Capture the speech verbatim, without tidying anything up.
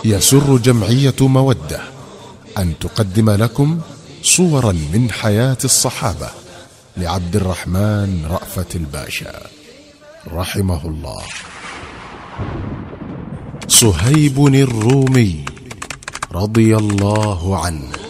يسر جمعية مودة أن تقدم لكم صورا من حياة الصحابة لعبد الرحمن رأفت الباشا رحمه الله. صهيب الرومي رضي الله عنه.